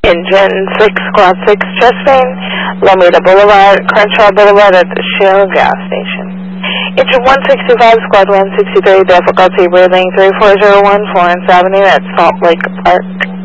Engine 6, Squad 6, chest pain, Lomita Boulevard, Crenshaw Boulevard at the Shell gas station. Engine 165, Squad 163, difficulty breathing 3401 Florence Avenue at Salt Lake Park.